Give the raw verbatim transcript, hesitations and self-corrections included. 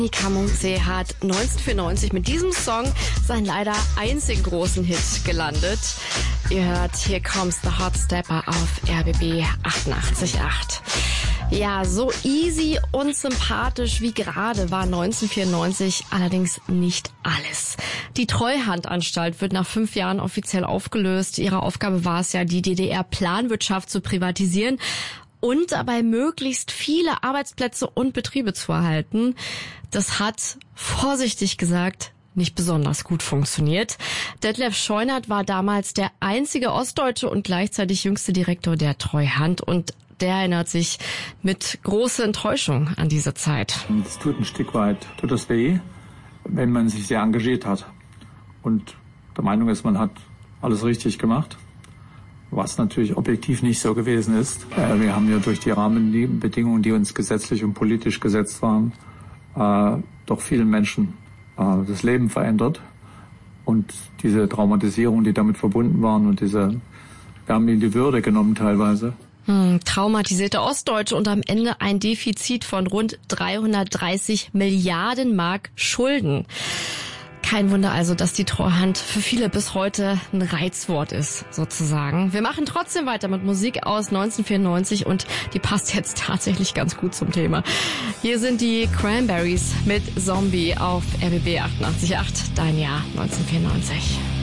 Kamuse hat neunzehnhundertvierundneunzig mit diesem Song seinen leider einzigen großen Hit gelandet. Ihr hört Here Comes the Hot Stepper auf R B B achtundachtzig Komma acht. Ja, so easy und sympathisch wie gerade war neunzehnhundertvierundneunzig allerdings nicht alles. Die Treuhandanstalt wird nach fünf Jahren offiziell aufgelöst. Ihre Aufgabe war es ja, die D D R-Planwirtschaft zu privatisieren und dabei möglichst viele Arbeitsplätze und Betriebe zu erhalten. Das hat, vorsichtig gesagt, nicht besonders gut funktioniert. Detlef Scheunert war damals der einzige Ostdeutsche und gleichzeitig jüngste Direktor der Treuhand und der erinnert sich mit großer Enttäuschung an diese Zeit. Es tut ein Stück weit, tut das weh, wenn man sich sehr engagiert hat und der Meinung ist, man hat alles richtig gemacht, was natürlich objektiv nicht so gewesen ist. Wir haben ja durch die Rahmenbedingungen, die uns gesetzlich und politisch gesetzt waren, doch vielen Menschen das Leben verändert und diese Traumatisierung, die damit verbunden waren und diese, wir haben ihnen die Würde genommen teilweise. Hm, traumatisierte Ostdeutsche und am Ende ein Defizit von rund dreihundertdreißig Milliarden Mark Schulden. Kein Wunder also, dass die Treuhand für viele bis heute ein Reizwort ist, sozusagen. Wir machen trotzdem weiter mit Musik aus neunzehnhundertvierundneunzig und die passt jetzt tatsächlich ganz gut zum Thema. Hier sind die Cranberries mit Zombie auf R B B achtundachtzig Komma acht, dein Jahr neunzehnhundertvierundneunzig.